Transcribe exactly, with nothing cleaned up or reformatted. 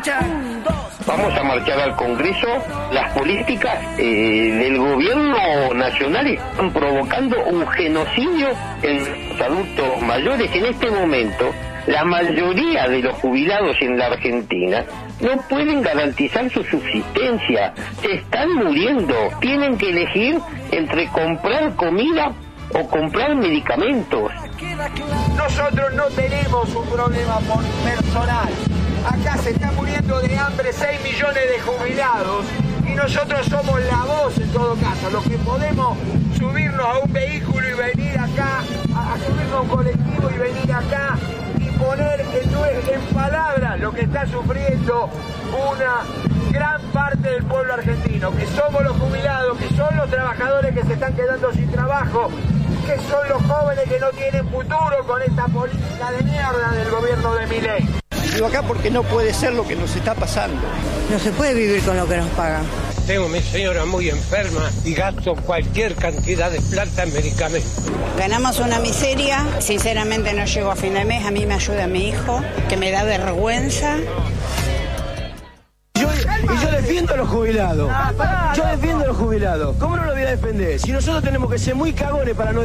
marcha. Un, dos. Vamos a marchar al Congreso. Las políticas eh, del gobierno nacional están provocando un genocidio en los adultos mayores. En este momento, la mayoría de los jubilados en la Argentina no pueden garantizar su subsistencia. Se están muriendo. Tienen que elegir entre comprar comida o comprar medicamentos. Nosotros no tenemos un problema por personal. Acá se está muriendo de hambre seis millones de jubilados y nosotros somos la voz en todo caso, los que podemos subirnos a un vehículo y venir acá, a, a subirnos a un colectivo y venir acá y poner en, en palabras lo que está sufriendo una gran parte del pueblo argentino, que somos los jubilados, que son los trabajadores que se están quedando sin trabajo, que son los jóvenes que no tienen futuro con esta política de mierda del gobierno de Milei. Vivo acá porque no puede ser lo que nos está pasando. No se puede vivir con lo que nos pagan. Tengo a mi señora muy enferma y gasto cualquier cantidad de plata en medicamentos. Ganamos una miseria, sinceramente no llego a fin de mes, a mí me ayuda mi hijo, que me da vergüenza. Yo, y yo defiendo a los jubilados. Yo defiendo a los jubilados. ¿Cómo no lo voy a defender? Si nosotros tenemos que ser muy cagones para no